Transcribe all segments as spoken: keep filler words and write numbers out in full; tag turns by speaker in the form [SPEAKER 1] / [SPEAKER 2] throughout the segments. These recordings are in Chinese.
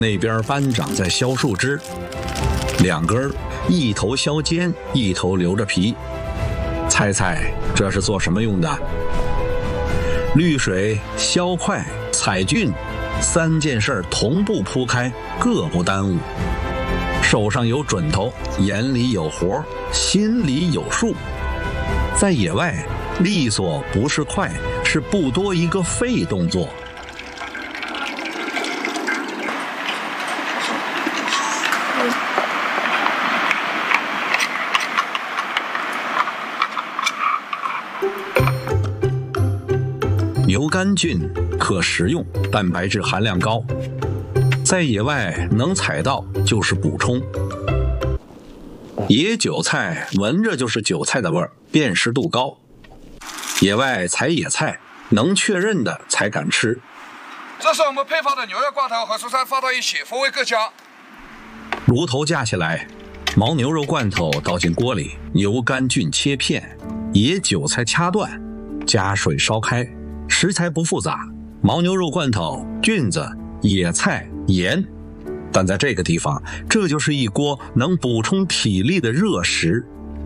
[SPEAKER 1] 那边班长在削树枝，两根一头削尖，一头留着皮。猜猜这是做什么用的？滤水、削块、采菌，三件事同步铺开，各不耽误。手上有准头，眼里有活，心里有数。在野外，利索不是快，是不多一个废动作。牛肝菌可食用，蛋白质含量高，在野外能采到就是补充。野韭菜闻着就是韭菜的味儿，辨识度高。野外采野菜，能确认的才敢吃。
[SPEAKER 2] 这是我们配方的牛肉罐头和蔬菜放到一起，风味更佳。
[SPEAKER 1] 炉头架起来，牦牛肉罐头倒进锅里，牛肝菌切片，野韭菜掐断，加水烧开。食材不复杂，牦牛肉罐头、菌子、野菜、盐，但在这个地方，这就是一锅能补充体力的热食。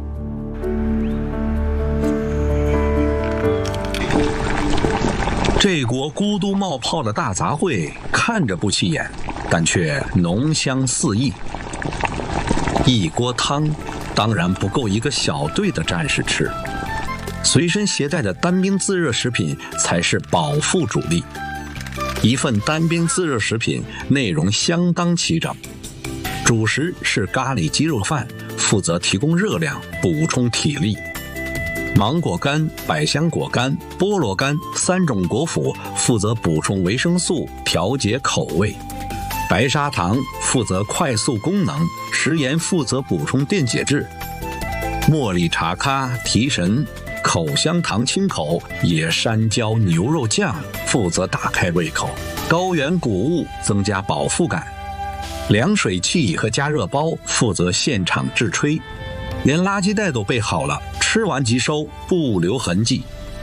[SPEAKER 1] 这锅咕嘟冒泡的大杂烩看着不起眼，但却浓香四溢。一锅汤当然不够一个小队的战士吃，随身携带的单兵自热食品才是饱腹主力。一份单兵自热食品内容相当齐整，主食是咖喱鸡肉饭，负责提供热量，补充体力。芒果干、百香果干、菠萝干三种果脯负责补充维生素，调节口味。白砂糖负责快速功能，食盐负责补充电解质。茉莉茶咖提神，口香糖清口，野山椒牛肉酱负责打开胃口，高原谷物增加饱腹感。凉水器和加热包负责现场制吹，连垃圾袋都备好了，吃完即收，不留痕迹。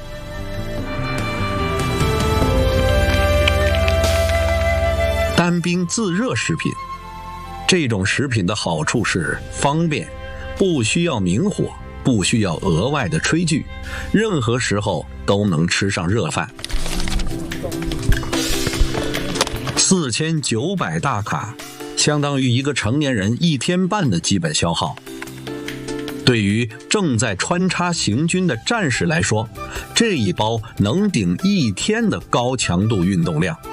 [SPEAKER 1] 单兵自热食品，这种食品的好处是方便，不需要明火，不需要额外的炊具，任何时候都能吃上热饭。四千九百大卡，相当于一个成年人一天半的基本消耗。对于正在穿插行军的战士来说，这一包能顶一天的高强度运动量。